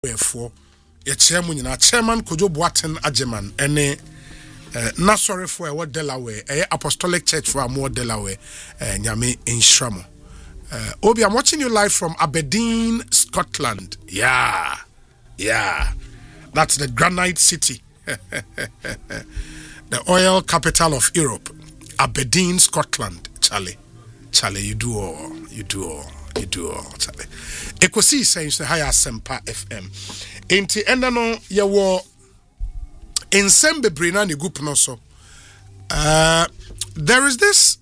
for a chairman, Chairman Kojo Boateng Agyemang, and not sorry for a Delaware, Apostolic Church for a more Delaware, Nyame in Shramo. Obi, I'm watching you live from Aberdeen, Scotland. Yeah. That's the Granite City, the oil capital of Europe. Aberdeen, Scotland. Charlie, you do all, Charlie. Ekosi saying the higher Sempa FM. Enti endano yawo ensem bebre na ne group no so. There is this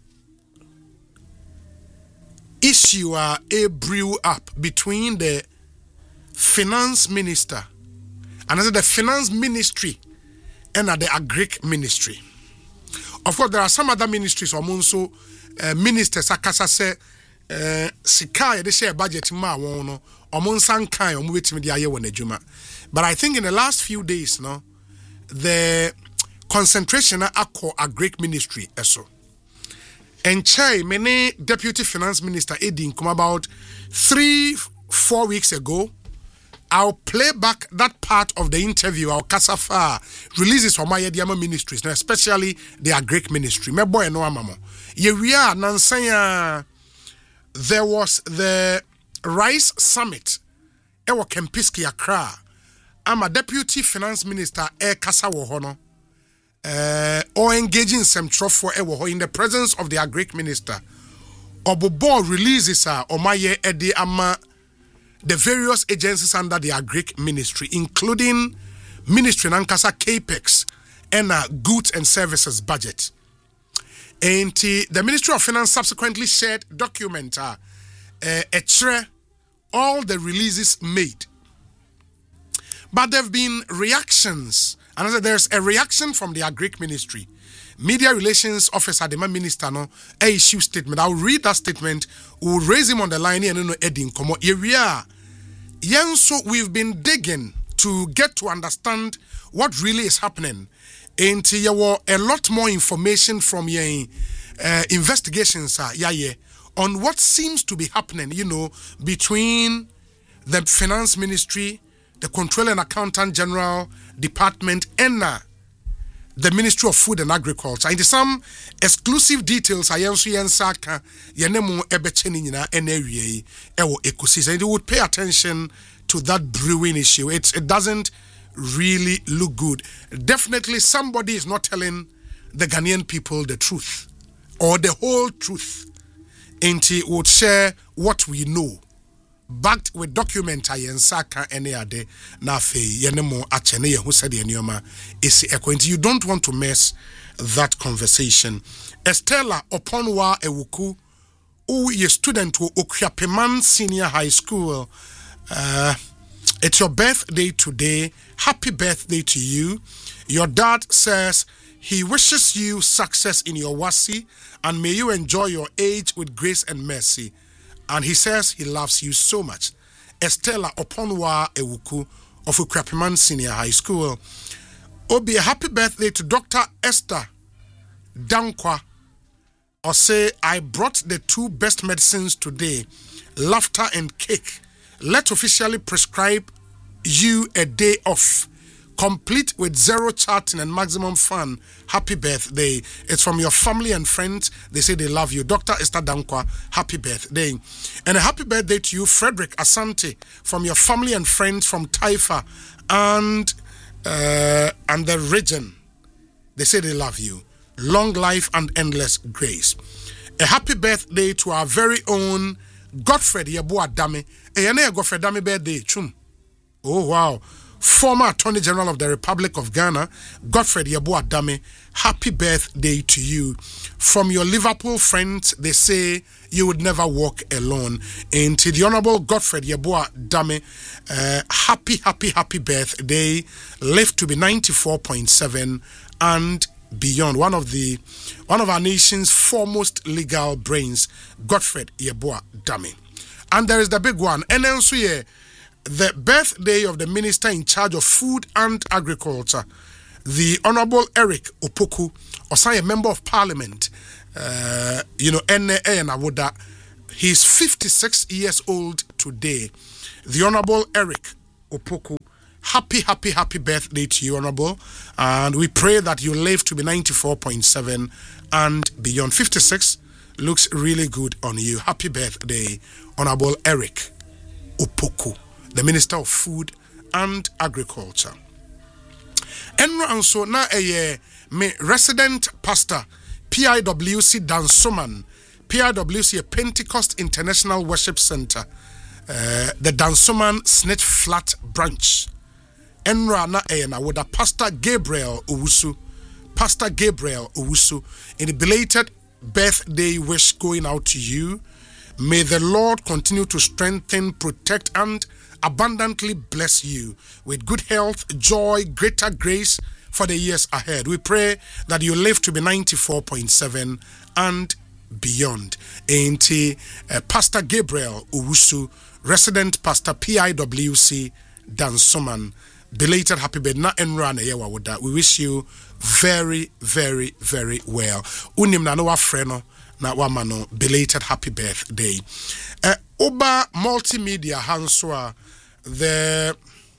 issue a brew up between the finance minister and the finance ministry and the agric ministry. Of course, there are some other ministries also ministers akasa say sika they share budget ma won no omonsan kan omo betimi de aye won adwuma. But I think in the last few days no the concentration akọ agric ministry eso. And Chai, many deputy finance minister Edin come about 3-4 weeks ago. I'll play back that part of the interview. Our Kasafa releases from my Diama ministries, especially the agric ministry. My boy no mama. Yeria Nansaya. There was the Rice Summit. Ewa Kempiski Accra. I'm a deputy finance minister. Kasa wohono. Or engaging some for in the presence of the agric minister. Obobo releases Omaye Edi Ama the various agencies under the agric ministry, including Ministry Nankasa Capex and goods and services budget. And the Ministry of Finance subsequently shared document all the releases made. But there have been reactions. And there's a reaction from the agric ministry. Media Relations Officer, the minister, no, issue statement. I'll read that statement. We'll raise him on the line and no Edin Komo. So we've been digging to get to understand what really is happening. And there were a lot more information from your investigations on what seems to be happening, between the finance ministry, the Controller and Accountant General Department, and the Ministry of Food and Agriculture. And some exclusive details I also saka yenemu ebecheni na area ewo ecosystem. And you would pay attention to that brewing issue. It doesn't really look good. Definitely somebody is not telling the Ghanaian people the truth or the whole truth. And he would share what we know, backed with documents and saka any ade na fe yenemo achene ye hu said enioma esi ekwanti. You don't want to mess that conversation. Estella Oponwa Ewuku, who is a student to Okuapeman Senior High School. It's your birthday today. Happy birthday to you. Your dad says he wishes you success in your wasi and may you enjoy your age with grace and mercy. And he says he loves you so much. Estella Oponwa Ewuku of Okuapeman Senior High School. Obi, a happy birthday to Dr. Esther Dankwa. Or say, I brought the 2 best medicines today, laughter and cake. Let officially prescribe you a day off, complete with zero chatting and maximum fun. Happy birthday. It's from your family and friends. They say they love you. Dr. Esther Dankwa, happy birthday. And a happy birthday to you, Frederick Asante, from your family and friends from Taifa and the region. They say they love you. Long life and endless grace. A happy birthday to our very own Godfred Yeboah Dame. Godfred Dame birthday, chum. Oh, wow. Former Attorney General of the Republic of Ghana, Godfred Yeboah Dame, happy birthday to you. From your Liverpool friends, they say you would never walk alone. And to the Honorable Godfred Yeboah Dame, happy birthday. Live to be 94.7 and beyond. One of our nation's foremost legal brains, Godfred Yeboah Dame. And there is the big one, and also the birthday of the minister in charge of food and agriculture, the Honorable Eric Opoku, also a member of parliament, He's 56 years old today. The Honorable Eric Opoku. Happy birthday to you, Honorable. And we pray that you live to be 94.7 and beyond. 56 looks really good on you. Happy birthday, Honorable Eric Opoku, the Minister of Food and Agriculture. And so now me resident pastor PIWC Dansoman, PIWC Pentecost International Worship Center, the Dansoman Snitch Flat branch. Enra na na with a Pastor Gabriel Owusu, in a belated birthday wish going out to you. May the Lord continue to strengthen, protect, and abundantly bless you with good health, joy, greater grace for the years ahead. We pray that you live to be 94.7 and beyond. Ain't Pastor Gabriel Owusu, resident pastor PIWC Dansoman. Belated happy birthday na enra na yewa woda. We wish you very, very, very well. Unim na no wa freno na wa mano belated happy birthday. Oba Multimedia Hanswa, the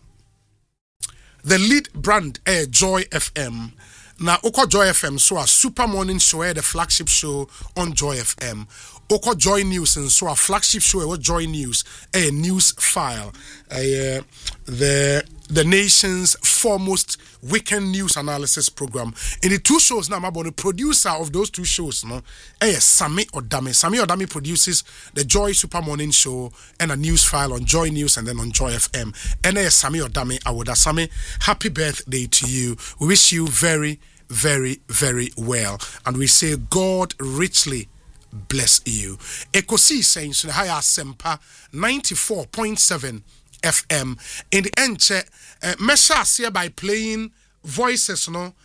lead brand Joy FM. Na Oko Joy FM so a super morning show, the flagship show on Joy FM. Oko Joy News and so a flagship show Joy News, a news file. The nation's foremost weekend news analysis program. In the two shows now, I'm about the producer of those two shows, no, Sami Odame. Sami Odame produces the Joy Super Morning Show and a news file on Joy News and then on Joy FM. And Sami Odame Awoda. Sami, happy birthday to you. We wish you very, very, very well. And we say God richly bless you. Ekosi saying so the higher Sempa 94.7 FM in the end measures here by playing voices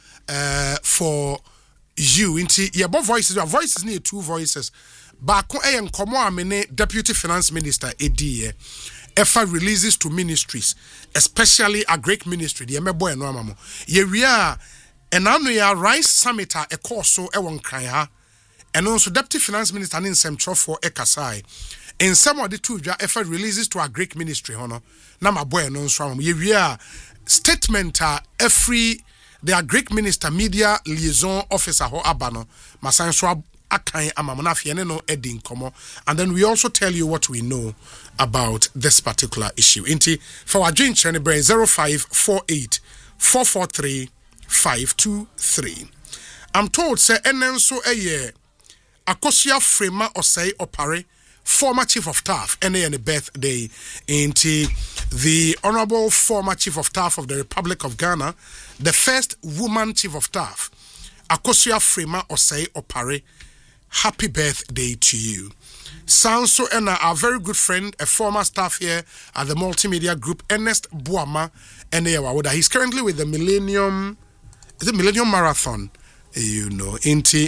for you into your voices need two voices back en komo amene Deputy Finance Minister Edie efa releases to ministries, especially a great ministry the emebo eno amamo ye wia enano ya Rice Summit a course so e won kan ha eno so Deputy Finance Minister ne nsem for ekasai in some of the two effort releases to a Greek ministry hono na maboy no nso am ye statement every the Greek minister media liaison officer ho abano masan so akan amamona afie ne no edin komo. And then we also tell you what we know about this particular issue. Inti for our joint channel 0548 443 523. I'm told say enenso eye Akosia Frema Osei Opare, former Chief of Staff, and a birthday into the Honorable former Chief of Staff of the Republic of Ghana, the first woman Chief of Staff, Akosia Frema Osei Opare. Happy birthday to you. Sanso and our very good friend, a former staff here at the Multimedia Group, Ernest Buama, and he's currently with the Millennium Marathon, you know, into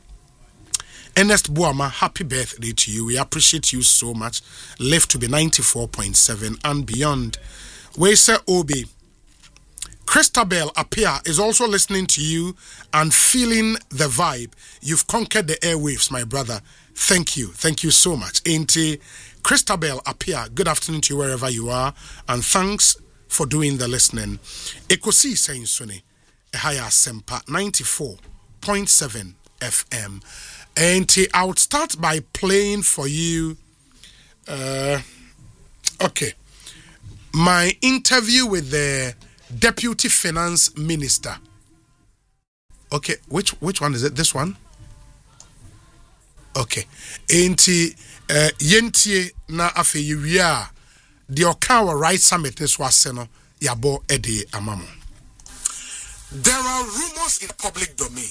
Ernest Buama, happy birthday to you. We appreciate you so much. Live to be 94.7 and beyond. Wese Obi, Christabel Apia is also listening to you and feeling the vibe. You've conquered the airwaves, my brother. Thank you. Thank you so much. Auntie Christabel Apia, good afternoon to you wherever you are. And thanks for doing the listening. Ekosi saying Suni, Ehaya Sempa 94.7 FM. And I would start by playing for you, my interview with the Deputy Finance Minister. Okay, which one is it? This one? Okay. Enti yentie na afe yiwia the Okawa Right Summit this was seno yabo ede amamo. There are rumors in public domain.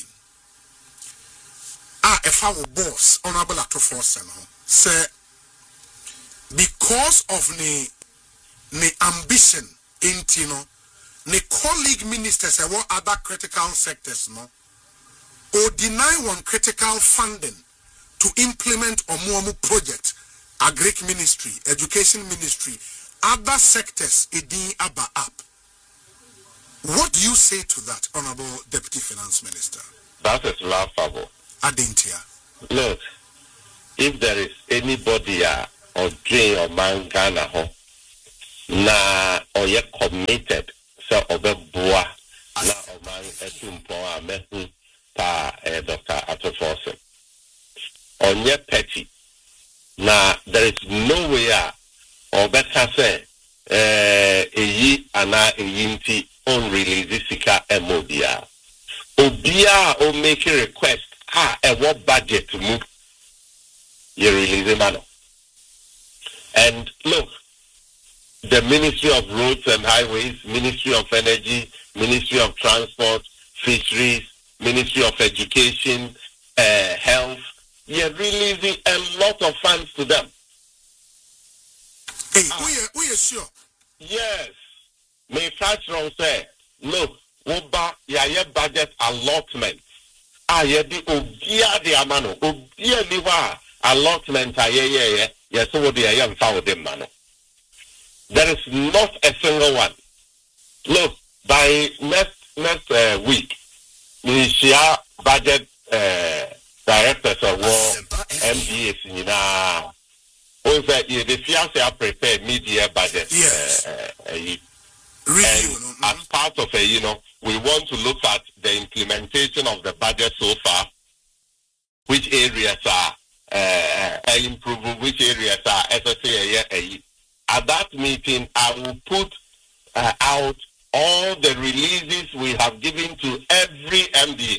If our boss, Honorable Atofo Seno, say because of the ambition in Tino, the colleague ministers and what other critical sectors no, or deny one critical funding to implement a more project, a Greek ministry, education ministry, other sectors, edin aba up. What do you say to that, Honorable Deputy Finance Minister? That is laughable. Adintia. Look, if there is anybody or dream or man Ghana na oye committed so obeboa na oman etumpon amehu pa Dr. Atofose onye petty na there is no way obeka say eyi ana eyinti on release sika emodia obia o make a request what budget to move you release man. And look, the Ministry of Roads and Highways, Ministry of Energy, Ministry of Transport, Fisheries, Ministry of Education, Health, you're releasing a lot of funds to them. Hey, we are sure. Yes. May Fashron say, look, Oba, your budget allotment. Yedi obia de amano, obia liwa allotment yes, so the I am found them man. There is not a single one. Look, by next week, we share budget directors of war MDAs in over the fiance are prepared mid-year budget. Yes. And as part of it, we want to look at the implementation of the budget so far, which areas are improving, which areas are SSA. At that meeting, I will put out all the releases we have given to every MDA.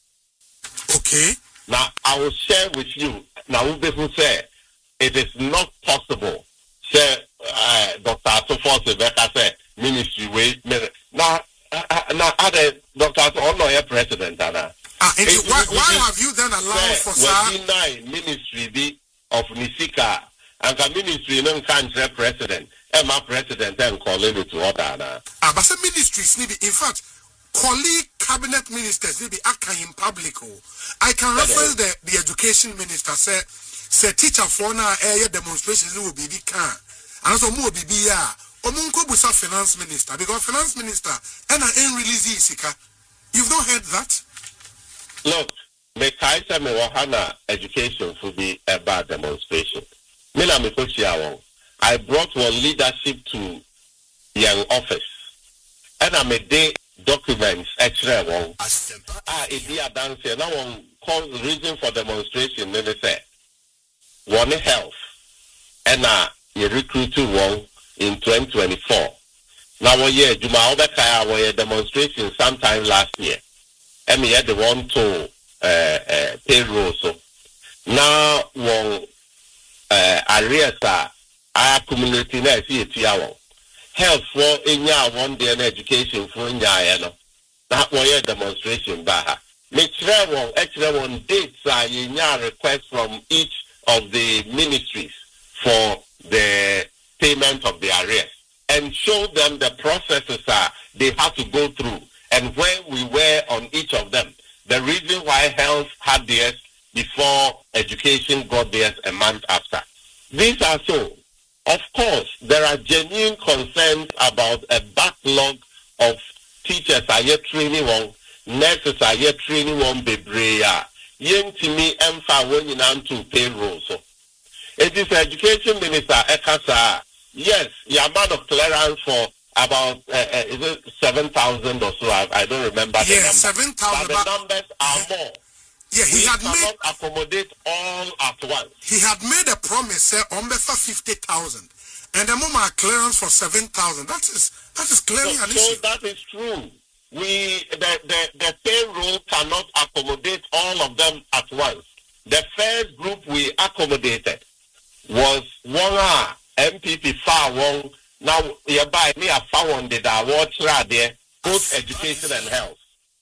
Okay. Now, I will share with you. Now, people say it is not possible. Say, Dr. Atofose Beka say, ministry wait. Now, other Dr. Ono president, Anna. Why have you then allowed for that? Ministry of Nisika and the ministry no country president. My president and calling it to order now. But some ministries need in fact colleague cabinet ministers need be acting in public. I can reference the education minister say teacher for now demonstrations will be the can and also more be Omunko Busa finance minister because finance minister and an release isika. You've not heard that? Look, me kaisa me wahana education will be a bad demonstration. Mina me I brought one leadership to young office. And I made the documents extra one. Idia dance now one cause reason for demonstration then they say one health and you recruited one in 2024. Now year Juma Obekaya were a demonstration sometime last year. And we had the one to payroll so now one areas are accumulating health for in one day and education for in that was a demonstration baha. Extra one dates are in request from each of the ministries for the payment of the arrears and show them the processes they have to go through and where we were on each of them. The reason why health had theirs before education got theirs a month after. These are so. Of course, there are genuine concerns about a backlog of teachers are yet training one, nurses are yet training one bebreya. Yen timi emfa when you to payroll so. It is education minister Ekasa. Yes, your amount of clearance for about is it 7,000 or so? I don't remember the number. 7,000. But the numbers are more. Yeah, he had made accommodate all at once. He had made a promise on for 50,000, and the moment clearance for 7,000. That is clearly an issue. So that is true. The payroll cannot accommodate all of them at once. The first group we accommodated was one MPP far one. Now you buy me a found that watch there both education and health.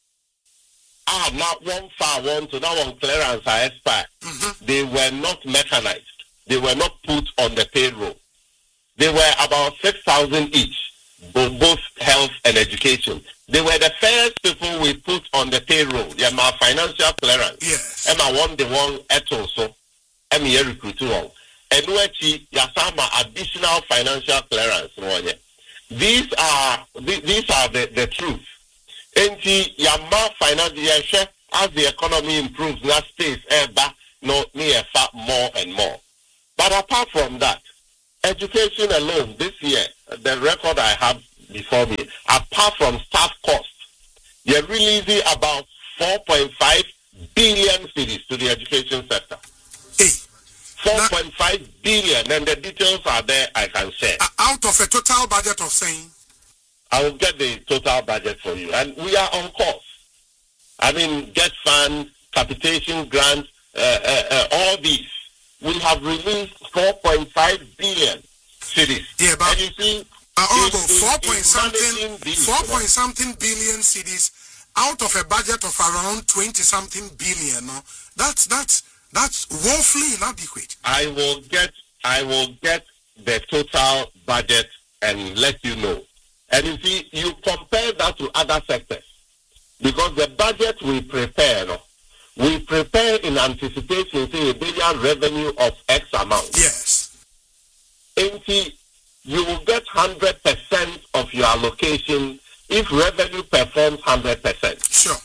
Not one far one to now one clearance I expect. They were not mechanized. They were not put on the payroll. They were about 6,000 each, both health and education. They were the first people we put on the payroll. Yeah, my financial clearance. Yes. And I want the one at also. And me recruit one. And yasama additional financial clearance. These are the truth. And yama financial as the economy improves, that stays no near far more and more. But apart from that, education alone this year the record I have before me, apart from staff costs, you're releasing about 4.5 billion cedis to the education sector. Hey. 4.5 billion, and the details are there, I can share. Out of a total budget of saying? I will get the total budget for you. And we are on course. I mean, debt funds, capitation grants, all these. We have released 4.5 billion cedis. Yeah, but and you see, 4 point something billion cedis out of a budget of around 20 something billion. No? That's woefully inadequate. I will get the total budget and let you know. And you see, you compare that to other sectors. Because the budget we prepare in anticipation, say, a billion revenue of X amount. Yes. And you will get 100% of your allocation if revenue performs 100%. Sure.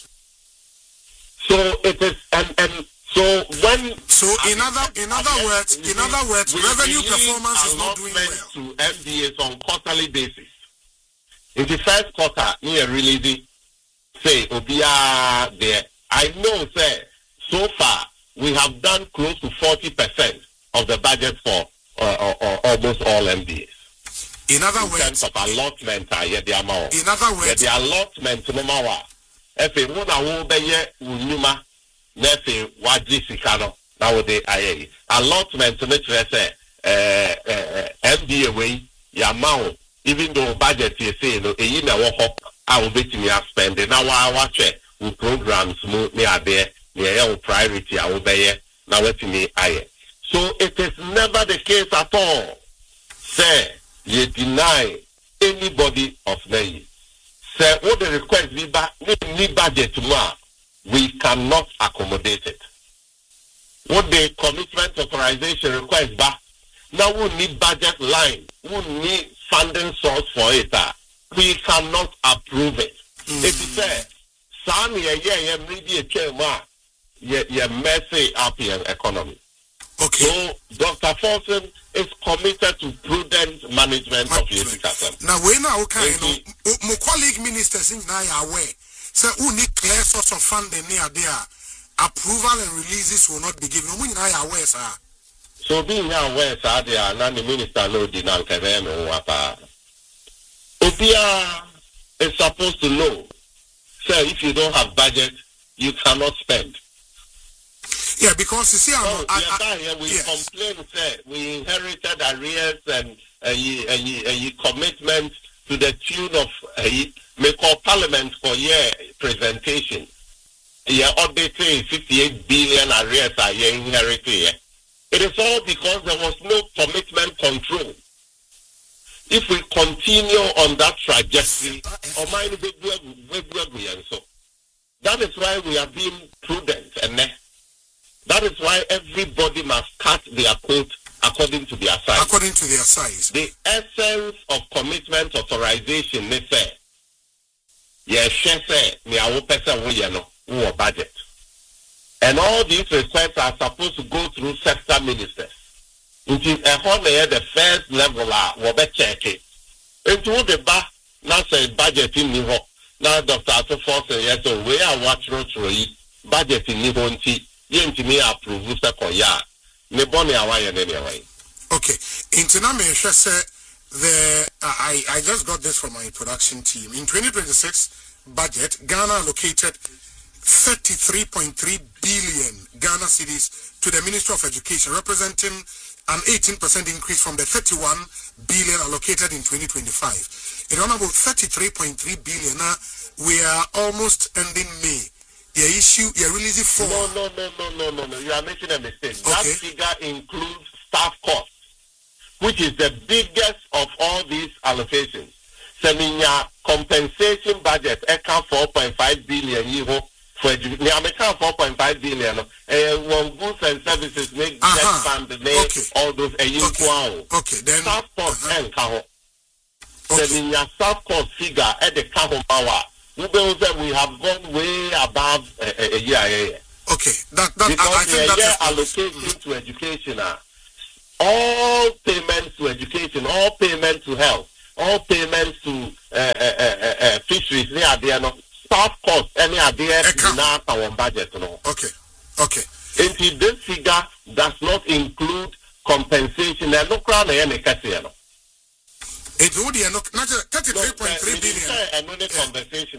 So it is, and so when... So in other words, revenue performance is not doing well. To MDAs on quarterly basis. In the first quarter, we are releasing, say, Obia there. I know, say, so far, we have done close to 40% of the budget for almost all MDAs. In other words, in terms of allotment, in other words, the allotment, no matter. If you want to obey Unuma, Nefe, Wajisikano, nowadays, allotment, to make say, MDA way, Yamao. Even though budget is saying, I will bet me spending. Now I watch it with programs near there, near priority, I will be now let me aye. So it is never the case at all. Say, you deny anybody of me. Say, what the request be budget tomorrow, we cannot accommodate it. What the commitment authorization request back, now we need budget line, we need funding source for it. We cannot approve it. It is said, messy up in economy. Okay. So Dr. Forson is committed to prudent management of the education. Now we now okay, my colleague ministers in now aware. So who need clear source of funding near there. Approval and releases will not be given. We now aware, sir. So being aware, sir, there are none the minister no deny Obia is supposed to know. Sir, if you don't have budget, you cannot spend. Yeah, because you see, we complain, sir. We inherited arrears and commitment to the tune of make our parliament for year presentation. Yeah, updating 58 billion arrears are inherited. It is all because there was no commitment control. If we continue on that trajectory, that is why we are being prudent, and that is why everybody must cut their coat according to their size. According to their size. The essence of commitment authorization is say, budget. And all these requests are supposed to go through sector ministers. It is the first level will check it. Into the now say budget in Niho. Now Dr. Atofo says yes, so we are watching budget in Niho me approve ya. Anyway. Okay. I just got this from my production team. In 2026 budget, Ghana allocated 33.3 billion Ghana cedis to the Ministry of Education, representing an 18% increase from the 31 billion allocated in 2025. Around about 33.3 billion. We are almost ending May. The issue, you're releasing for. No. You are making a mistake. Okay. That figure includes staff costs, which is the biggest of all these allocations. Seminar compensation budget account 4.5 billion euro for education. I account 4.5 billion. One goods and services make debt fund make all those Okay. Then staff costs and Seminar staff cost figure at the Kaho power. We have gone way above a year. Okay, because I think that allocation to education all payments to education, all payments to health, all payments to fisheries, staff costs, any idea in our budget. Okay. And this figure does not include compensation. There's no crown any casino. It would not 33.3 billion. And no compensation,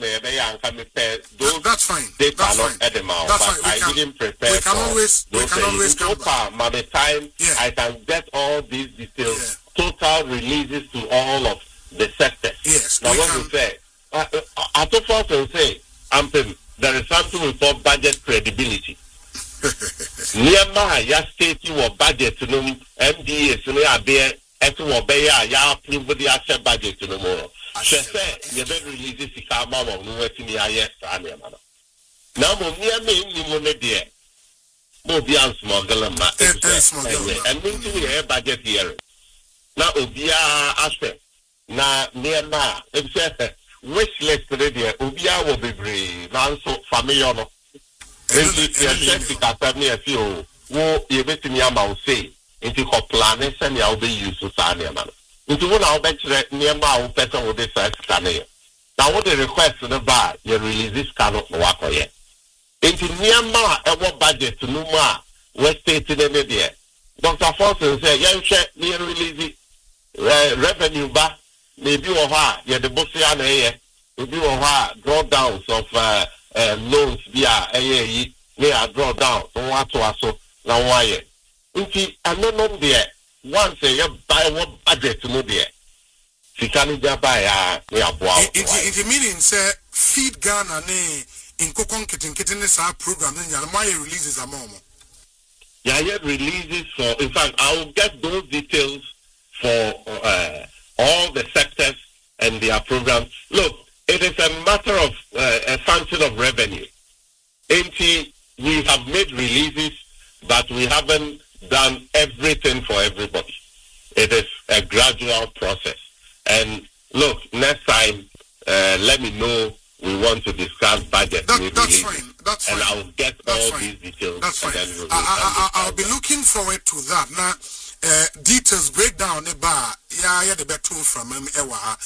that's fine. That's fine. At the amount, but I didn't prepare. We can always come back. By the time I can get all these details, total releases to all of the sectors. Yes. Now, what we say, I told us to say, there is something we call budget credibility. Nearby, ya state your budget to them, MDA, so they are there. Etu obeya ya approve the asset budget no more. She say you better release this kama wa no wetimi aye sa na ma. Na mo me ni mo ne de. Mo bi an smuggle ma. And mean to the budget here. Na obia asset. Na nearby, e say wish list there obia wo bebre na so family no. Enti ya check ka ta me afi o. Wo ye betimi ama o say into her planning, and I'll be used to sign him. Into one I'll bet near my person with this scanner. Now, what the request to the bar, you release this cannot walk yet. Into near ma, a budget to Numa, West State in the media. Dr. Forson said, young check, near release revenue back, maybe or her, yet the Bossiana here, maybe or her drawdowns of loans via AAE, near drawdown, don't want to also, now why. Inti anonom there once you buy what budget no there. Sikani buy ya boa. Inti meaning say feed Ghana ne in kokon kitten sa program then my releases a momo. Yeah, releases for in fact I will get those details for all the sectors and their programs. Look, it is a matter of a function of revenue. Inti we have made releases but we haven't done everything for everybody. It is a gradual process. And look, next time, let me know we want to discuss budget. That's fine. That's and fine. I'll get all these details. That's fine. I'll be looking forward to that. Now, details breakdown the bar. Yeah, the better from Ewa.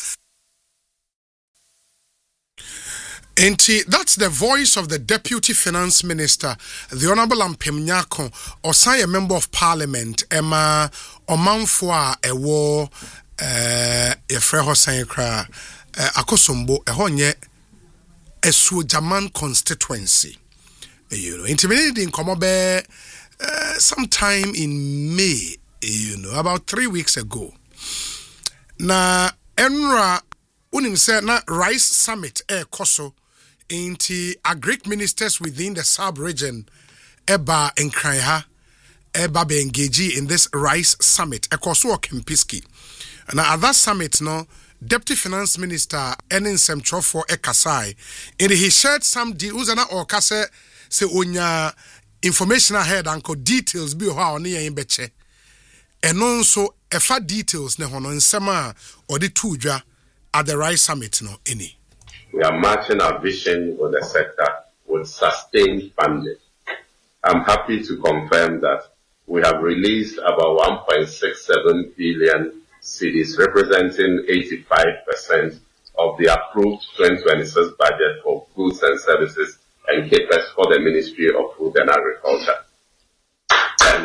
That's the voice of the Deputy Finance Minister, the Honorable Ampem Nyako, or a Member of Parliament, Emma Omanfua, Ewo, Efreho Sankra, Akosombo, Ehonye, Esujaman constituency. Intimidating Komobe sometime in May, about 3 weeks ago. Na Enra unim said na Rice Summit Koso. Inti agric ministers within the sub-region eba enkranha eba be engage in this rice summit ekoso Kempiski. Now at that summit no Deputy Finance Minister Enin Semtrofo Ekasai and he shared some deals and or kase se onya information ahead and details bi ho a ne yen beche eno nso efa details ne hono nsema or the tudwa at the rice summit no any. We are matching our vision with the sector with sustained funding. I'm happy to confirm that we have released about 1.67 billion cedis, representing 85% of the approved 2026 budget for goods and services and CapEx for the Ministry of Food and Agriculture. And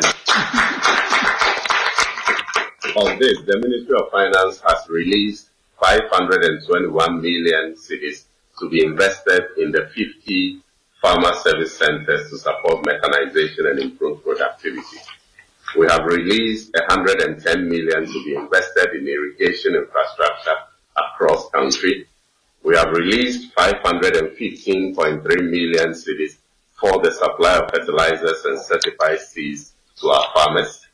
of this, the Ministry of Finance has released 521 million cedis to be invested in the 50 farmer service centers to support mechanization and improve productivity. We have released 110 million to be invested in irrigation infrastructure across country. We have released 515.3 million cedis for the supply of fertilizers and certified seeds to our farmers.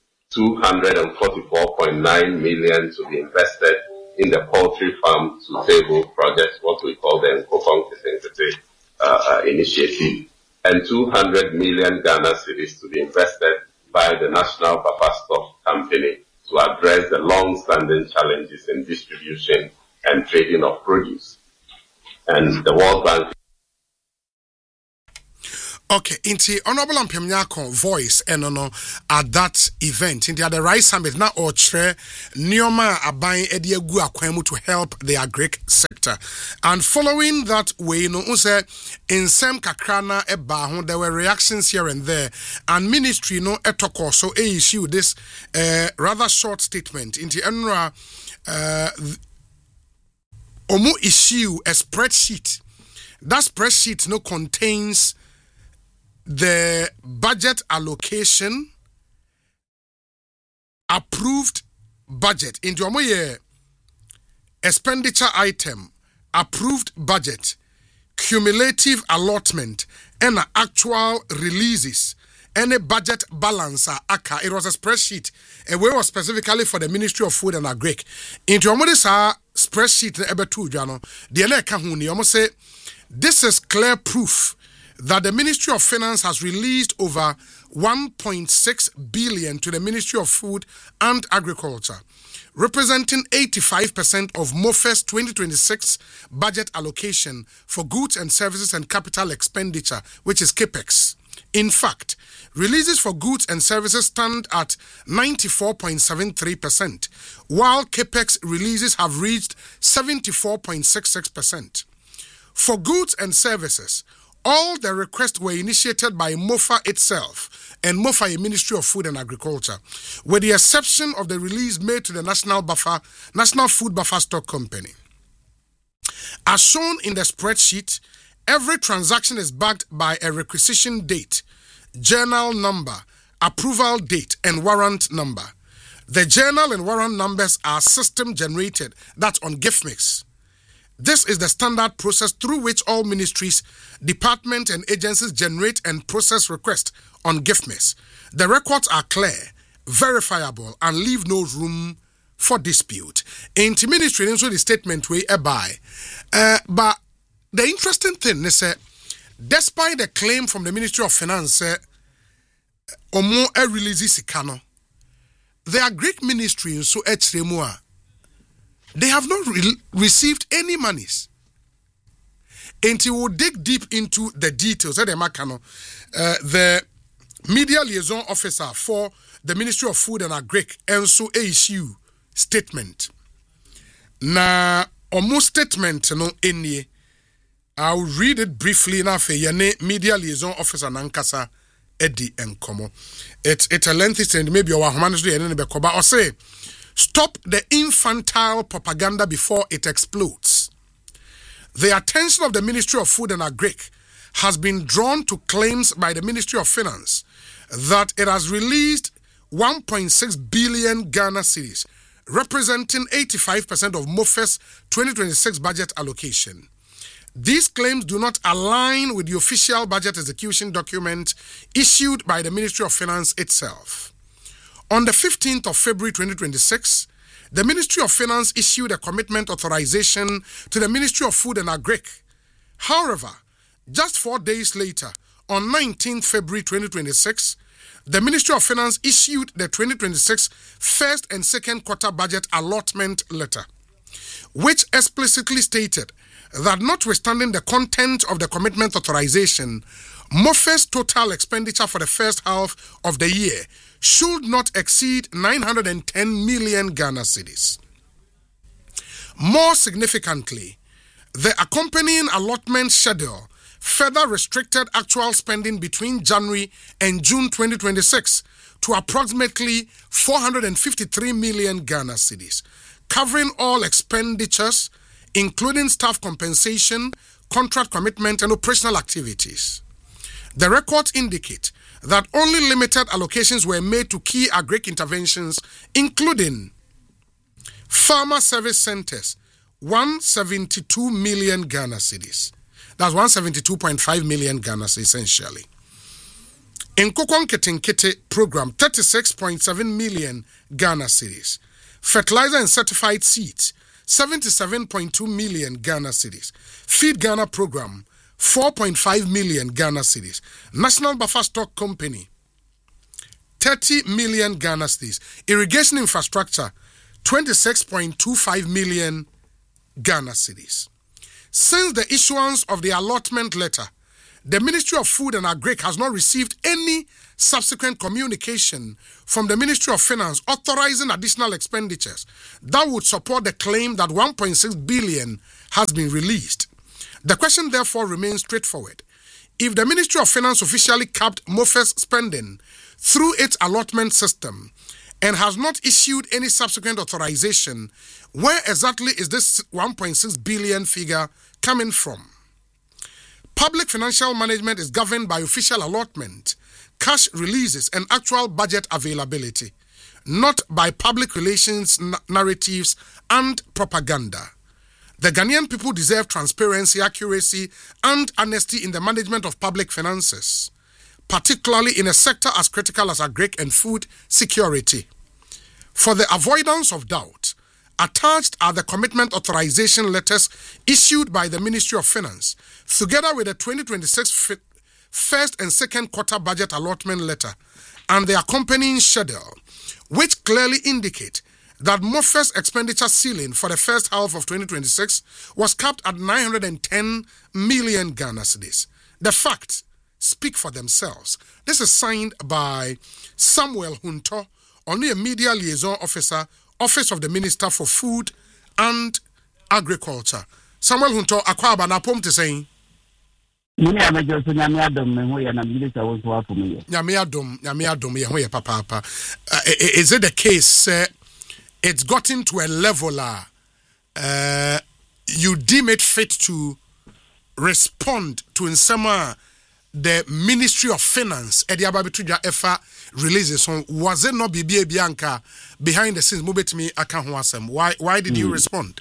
244.9 million to be invested in the poultry farm to table project, what we call the Nkokon initiative, and 200 million Ghana cedis to be invested by the National Buffer Stock Company to address the long-standing challenges in distribution and trading of produce. And the World Bank. Okay, inti Honorable Ampemnyako voice no at that event inti at the Rice Summit na ochre nioma aban edi agu akwan to help the agric sector. And following that way no unse insem kakra na eba ho, there were reactions here and there, and ministry no etoko so issue this rather short statement inti enra omu issue a spreadsheet. That spreadsheet no contains the budget allocation, approved budget into a expenditure item, approved budget, cumulative allotment, and actual releases, and a budget balance. It was a spreadsheet, and we was specifically for the Ministry of Food and Agric. Into this spreadsheet, the almost say this is clear proof that the Ministry of Finance has released over 1.6 billion to the Ministry of Food and Agriculture, representing 85% of MOFE's 2026 budget allocation for goods and services and capital expenditure, which is CAPEX. In fact, releases for goods and services stand at 94.73%, while CAPEX releases have reached 74.66%. For goods and services, all the requests were initiated by MOFA itself and MOFA, a Ministry of Food and Agriculture, with the exception of the release made to the National Food Buffer Stock Company. As shown in the spreadsheet, every transaction is backed by a requisition date, journal number, approval date, and warrant number. The journal and warrant numbers are system generated, that's on GIFMIX. This is the standard process through which all ministries, departments, and agencies generate and process requests on GIFMIS. The records are clear, verifiable, and leave no room for dispute. In the ministry, also the statement we abide. But the interesting thing is that despite the claim from the Ministry of Finance, Omo releases Sikano, the Agric Ministry so they have not received any monies. Until we dig deep into the details, the media liaison officer for the Ministry of Food and Agric and so issue statement. Na almost statement no any. I'll read it briefly now for yane media liaison officer nankasa Eddie Nkomo. It's a lengthy statement, maybe our humanity and bekoba or say stop the infantile propaganda before it explodes. The attention of the Ministry of Food and Agric has been drawn to claims by the Ministry of Finance that it has released 1.6 billion Ghana cedis, representing 85% of MOFE's 2026 budget allocation. These claims do not align with the official budget execution document issued by the Ministry of Finance itself. On the 15th of February 2026, the Ministry of Finance issued a commitment authorization to the Ministry of Food and Agric. However, just 4 days later, on 19th February 2026, the Ministry of Finance issued the 2026 first and second quarter budget allotment letter, which explicitly stated that notwithstanding the content of the commitment authorization, MOFE's total expenditure for the first half of the year should not exceed 910 million Ghana cedis. More significantly, the accompanying allotment schedule further restricted actual spending between January and June 2026 to approximately 453 million Ghana cedis, covering all expenditures, including staff compensation, contract commitment, and operational activities. The records indicate that only limited allocations were made to key agric interventions, including farmer service centers, 172 million Ghana cedis. That's 172.5 million Ghana cedis, essentially. In Nkokon-Kete program, 36.7 million Ghana cedis. Fertilizer and certified seeds, 77.2 million Ghana cedis. Feed Ghana program, 4.5 million Ghana cedis. National Buffer Stock Company, 30 million Ghana cedis. Irrigation infrastructure, 26.25 million Ghana cedis. Since the issuance of the allotment letter, The Ministry of Food and Agric has not received any subsequent communication from the Ministry of Finance authorizing additional expenditures that would support the claim that 1.6 billion has been released. The question therefore remains straightforward. If the Ministry of Finance officially capped MOFE's spending through its allotment system and has not issued any subsequent authorization, where exactly is this 1.6 billion figure coming from? Public financial management is governed by official allotment, cash releases, and actual budget availability, not by public relations narratives and propaganda. The Ghanaian people deserve transparency, accuracy, and honesty in the management of public finances, particularly in a sector as critical as agric and food security. For the avoidance of doubt, attached are the commitment authorization letters issued by the Ministry of Finance, together with the 2026 first and second quarter budget allotment letter and the accompanying schedule, which clearly indicate that MOFE's expenditure ceiling for the first half of 2026 was capped at 910 million Ghana cedis. The facts speak for themselves. This is signed by Samuel Hunto, only a media liaison officer, Office of the Minister for Food and Agriculture. Samuel Hunto, akwaba na pom te saying. Nyame adom ye papa. Is it the case it's gotten to a level you deem it fit to respond to nsema the Ministry of Finance Ediababetuja Efa releases on? Was it not Bibi Bianca behind the scenes? Mubetimi Akanhuasem. Why did you respond?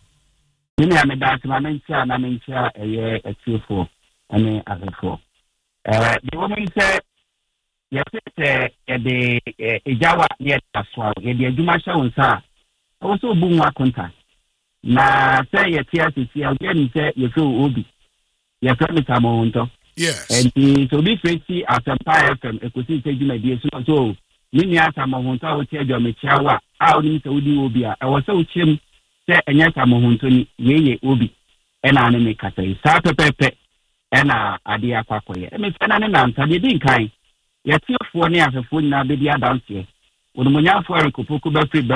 The woman said, yes, the Jawa yet as well, the Jumasha on Sa. Also, boom, Wakunta. Na say, yes, again, say, you feel Obi. Yes, Samonto. Yes. And so be free as a fire from a position taking my dear so. Many as a Mahonta will tell you, Michawa, how need to do Obia. I was so chim, say, and yes, I'm Mahontoni, ye Obi, and I make a say, Sapa Pepe, and Adia Pacoya. I mean, I didn't kind. Yet, you for near the food now, be the adult here. When Munya for a Kupuku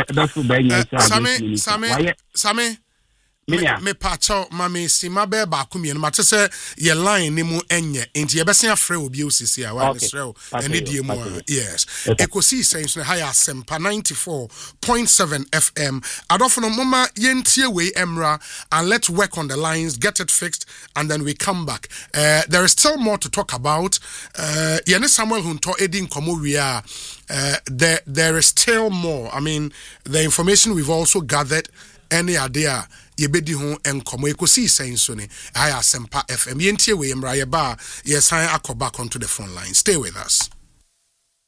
Sammy. Me pacho mami sima be ba kumie no mate se ye line ni mu enye enti ye bese afre obi osisi a wa nesrew ene die mu yes ekosi sense no high asempa 94.7 FM adofo mama yentie we emra, and let's work on the lines, get it fixed, and then we come back. There is still more to talk about. Yene Samuel Hunto edin komo wia there is still more. I mean, the information we've also gathered, any idea yebedi ho enkomo ekosi senso ne aya sempa FM yentie we emra ye ba yes I akoba onto the phone line. Stay with us.